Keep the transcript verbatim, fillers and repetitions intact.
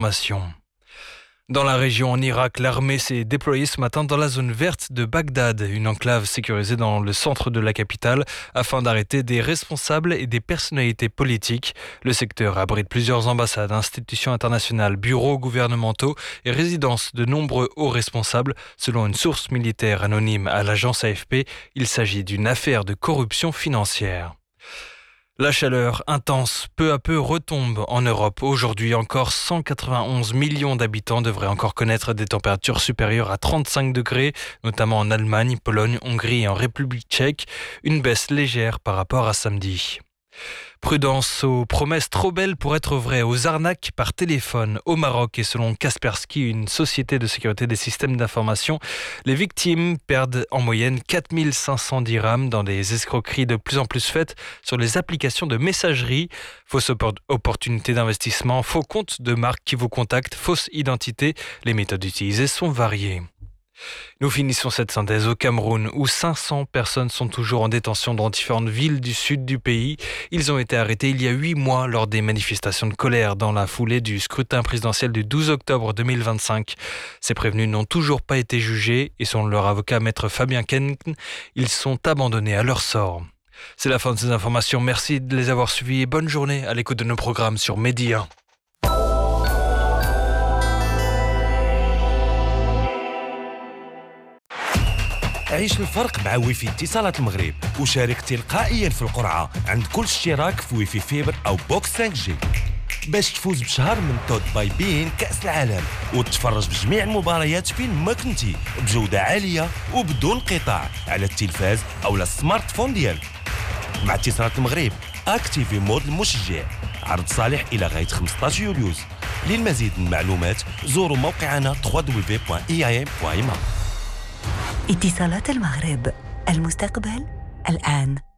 Dans la région en Irak, l'armée s'est déployée ce matin dans la zone verte de Bagdad, une enclave sécurisée dans le centre de la capitale, afin d'arrêter des responsables et des personnalités politiques. Le secteur abrite plusieurs ambassades, institutions internationales, bureaux gouvernementaux et résidences de nombreux hauts responsables. Selon une source militaire anonyme à l'agence A F P, il s'agit d'une affaire de corruption financière. La chaleur intense peu à peu retombe en Europe. Aujourd'hui encore, cent quatre-vingt-onze millions d'habitants devraient encore connaître des températures supérieures à trente-cinq degrés, notamment en Allemagne, Pologne, Hongrie et en République tchèque. Une baisse légère par rapport à samedi. Prudence aux promesses trop belles pour être vraies, aux arnaques par téléphone. Au Maroc et selon Kaspersky, une société de sécurité des systèmes d'information, les victimes perdent en moyenne quatre mille cinq cents dirhams dans des escroqueries de plus en plus faites sur les applications de messagerie. Fausse opportunité d'investissement, faux comptes de marque qui vous contactent, fausse identité. Les méthodes utilisées sont variées. Nous finissons cette synthèse au Cameroun où cinq cents personnes sont toujours en détention dans différentes villes du sud du pays. Ils ont été arrêtés il y a huit mois lors des manifestations de colère dans la foulée du scrutin présidentiel du douze octobre deux mille vingt-cinq. Ces prévenus n'ont toujours pas été jugés et selon leur avocat maître Fabien Kenn, ils sont abandonnés à leur sort. C'est la fin de ces informations. Merci de les avoir suivis et bonne journée à l'écoute de nos programmes sur Média. عيش الفرق مع ويفي اتصالات المغرب وشارك تلقائيا في القرعة عند كل اشتراك في ويفي فيبر أو بوكس خمسة جي باش تفوز بشهر من تود باي بين كأس العالم وتتفرج بجميع المباريات فين ما كنتي بجودة عالية وبدون انقطاع على التلفاز أو السمارت فون ديالك. مع اتصالات المغرب اكتيفي مود المشجع. عرض صالح إلى غاية خمسطاش يوليوز. للمزيد من المعلومات زوروا موقعنا دبليو دبليو دبليو دوت إي آي إم دوت إم. اتصالات المغرب، المستقبل الآن.